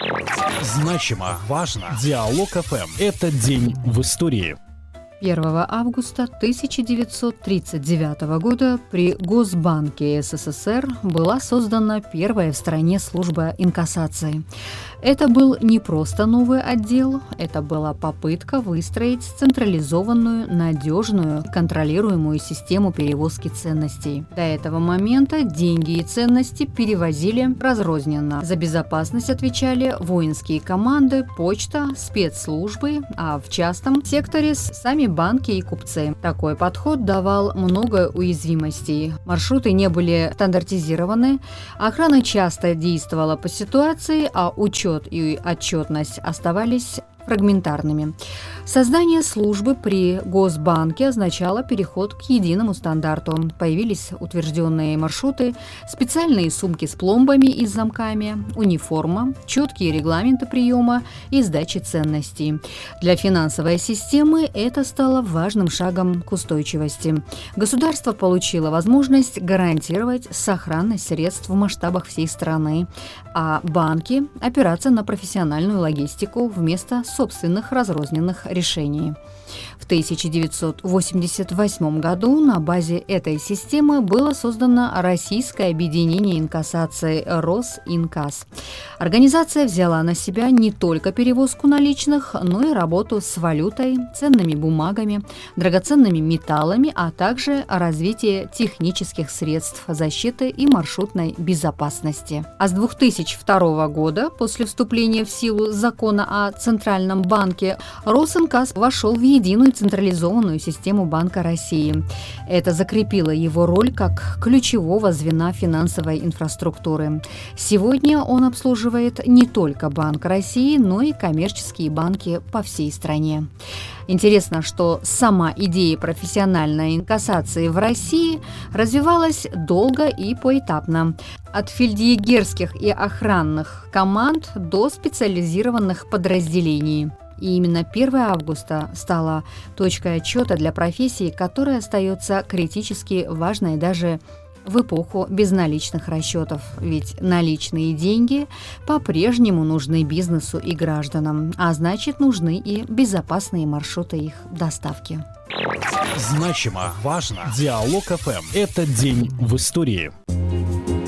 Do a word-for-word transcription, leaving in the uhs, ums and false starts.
Значимо, важно. Диалог эф эм. Это день в истории. первого августа тысяча девятьсот тридцать девятого года при Госбанке эс эс эс эр была создана первая в стране служба инкассации. Это был не просто новый отдел, это была попытка выстроить централизованную, надежную, контролируемую систему перевозки ценностей. До этого момента деньги и ценности перевозили разрозненно. За безопасность отвечали воинские команды, почта, спецслужбы, а в частном секторе сами банки и купцы. Такой подход давал много уязвимостей. Маршруты не были стандартизированы, охрана часто действовала по ситуации, а учет и отчетность оставались фрагментарными. Создание службы при Госбанке означало переход к единому стандарту. Появились утвержденные маршруты, специальные сумки с пломбами и с замками, униформа, четкие регламенты приема и сдачи ценностей. Для финансовой системы это стало важным шагом к устойчивости. Государство получило возможность гарантировать сохранность средств в масштабах всей страны, а банки – опираться на профессиональную логистику вместо собственных разрозненных решений. В тысяча девятьсот восемьдесят восьмом году на базе этой системы было создано Российское объединение инкассации Росинкасс. Организация взяла на себя не только перевозку наличных, но и работу с валютой, ценными бумагами, драгоценными металлами, а также развитие технических средств защиты и маршрутной безопасности. А с две тысячи второго года, после вступления в силу закона о Центральном банке, Росинкасс вошел в единую централизованную систему Банка России. Это закрепило его роль как ключевого звена финансовой инфраструктуры. Сегодня он обслуживает не только Банк России, но и коммерческие банки по всей стране. Интересно, что сама идея профессиональной инкассации в России развивалась долго и поэтапно. От фельдъегерских и охранных команд до специализированных подразделений. И именно первого августа стала точкой отсчета для профессии, которая остается критически важной даже в эпоху безналичных расчетов. Ведь наличные деньги по-прежнему нужны бизнесу и гражданам, а значит, нужны и безопасные маршруты их доставки. Значимо, важно. Диалог эф эм. Это день в истории.